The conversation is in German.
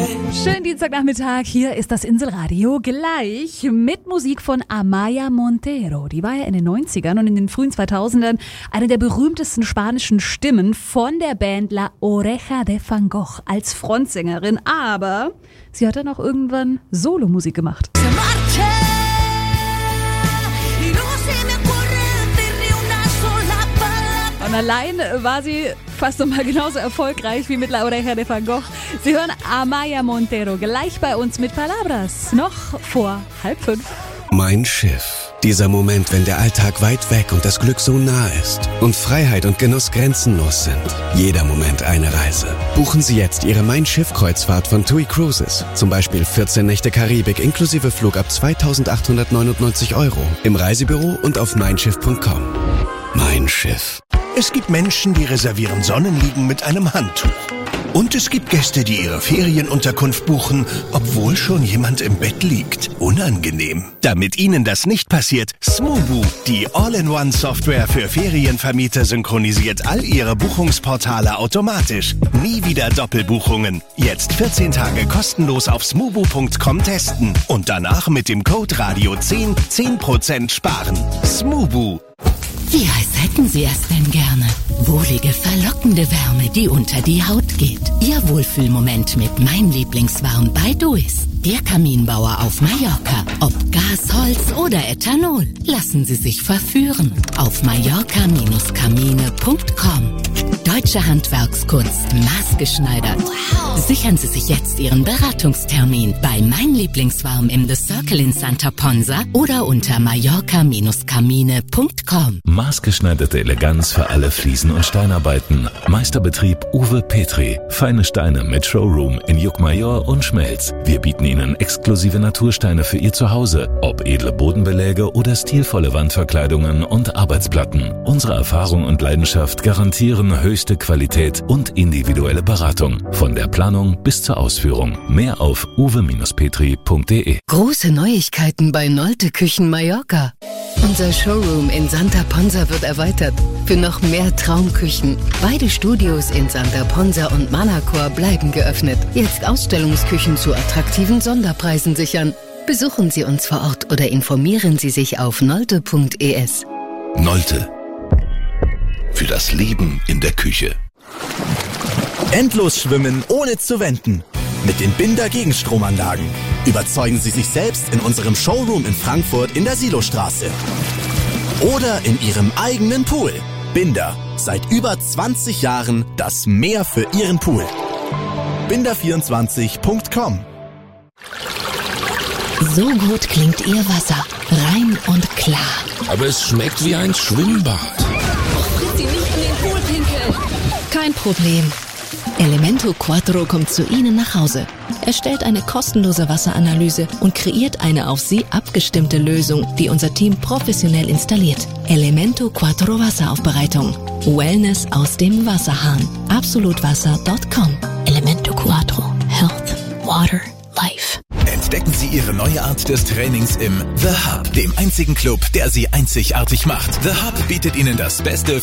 Schönen Dienstagnachmittag, hier ist das Inselradio, gleich mit Musik von Amaya Montero. Die war ja in den 90ern und in den frühen 2000ern eine der berühmtesten spanischen Stimmen von der Band La Oreja de Van Gogh als Frontsängerin. Aber sie hat dann auch irgendwann Solomusik gemacht. Und allein war sie fast so mal genauso erfolgreich wie mit La Oreja de Van Gogh. Sie hören Amaya Montero gleich bei uns mit Palabras, noch vor 4:30. Mein Schiff. Dieser Moment, wenn der Alltag weit weg und das Glück so nah ist und Freiheit und Genuss grenzenlos sind. Jeder Moment eine Reise. Buchen Sie jetzt Ihre Mein Schiff-Kreuzfahrt von TUI Cruises. Zum Beispiel 14 Nächte Karibik inklusive Flug ab 2.899 € im Reisebüro und auf meinschiff.com. Mein Schiff. Es gibt Menschen, die reservieren Sonnenliegen mit einem Handtuch. Und es gibt Gäste, die ihre Ferienunterkunft buchen, obwohl schon jemand im Bett liegt. Unangenehm. Damit Ihnen das nicht passiert, Smoobu, die All-in-One-Software für Ferienvermieter, synchronisiert all Ihre Buchungsportale automatisch. Nie wieder Doppelbuchungen. Jetzt 14 Tage kostenlos auf smoobu.com testen. Und danach mit dem Code Radio10 10% sparen. Smoobu. Wie heiß hätten Sie es denn gerne? Wohlige, verlockende Wärme, die unter die Haut geht. Ihr Wohlfühlmoment mit Mein Lieblingswarm bei Duis. Der Kaminbauer auf Mallorca. Ob Gas, Holz oder Ethanol. Lassen Sie sich verführen. Auf mallorca-kamine.com. Deutsche Handwerkskunst, maßgeschneidert. Wow. Sichern Sie sich jetzt Ihren Beratungstermin bei Mein Lieblingswarm im The Circle in Santa Ponsa oder unter mallorca-kamine.com. Maßgeschneiderte Eleganz für alle Fliesen- und Steinarbeiten. Meisterbetrieb Uwe Petri. Feine Steine mit Showroom in Juckmajor und Schmelz. Wir bieten Ihnen exklusive Natursteine für Ihr Zuhause. Ob edle Bodenbeläge oder stilvolle Wandverkleidungen und Arbeitsplatten. Unsere Erfahrung und Leidenschaft garantieren höchste Qualität und individuelle Beratung. Von der Planung bis zur Ausführung. Mehr auf uwe-petri.de. Große Neuigkeiten bei Nolte Küchen Mallorca. Unser Showroom in Santa Ponsa wird erweitert. Für noch mehr Traumküchen. Beide Studios in Santa Ponsa und Manacor bleiben geöffnet. Jetzt Ausstellungsküchen zu attraktiven Sonderpreisen sichern. Besuchen Sie uns vor Ort oder informieren Sie sich auf nolte.es. Nolte. Für das Leben in der Küche. Endlos schwimmen ohne zu wenden. Mit den Binder Gegenstromanlagen. Überzeugen Sie sich selbst in unserem Showroom in Frankfurt in der Silostraße. Oder in Ihrem eigenen Pool. Binder. Seit über 20 Jahren das Meer für Ihren Pool. Binder24.com. So gut klingt Ihr Wasser. Rein und klar. Aber es schmeckt wie ein Schwimmbad. Sie nicht in den Pool pinkeln. Kein Problem. Elemento Quattro kommt zu Ihnen nach Hause. Er stellt eine kostenlose Wasseranalyse und kreiert eine auf Sie abgestimmte Lösung, die unser Team professionell installiert. Elemento Quattro Wasseraufbereitung. Wellness aus dem Wasserhahn. Absolutwasser.com. Elemento Quattro. Health. Water. Life. Entdecken Sie Ihre neue Art des Trainings im The Hub, dem einzigen Club, der Sie einzigartig macht. The Hub bietet Ihnen das Beste